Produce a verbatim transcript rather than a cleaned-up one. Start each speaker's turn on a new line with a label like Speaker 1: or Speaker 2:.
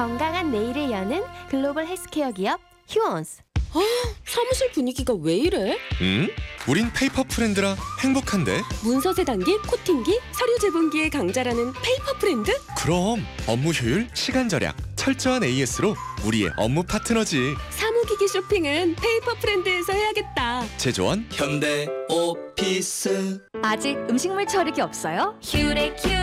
Speaker 1: 건강한 내일을 여는 글로벌 헬스케어 기업 휴원스.
Speaker 2: 사무실 분위기가 왜 이래?
Speaker 3: 응? 우린 페이퍼 프렌드라 행복한데?
Speaker 2: 문서 세단기, 코팅기, 서류 제본기의 강자라는 페이퍼 프렌드?
Speaker 3: 그럼 업무 효율, 시간 절약, 철저한 에이에스로 우리의 업무 파트너지.
Speaker 2: 사무기기 쇼핑은 페이퍼 프렌드에서 해야겠다.
Speaker 3: 제조원
Speaker 4: 현대 오피스.
Speaker 5: 아직 음식물 처리기 없어요?
Speaker 1: 큐레 큐레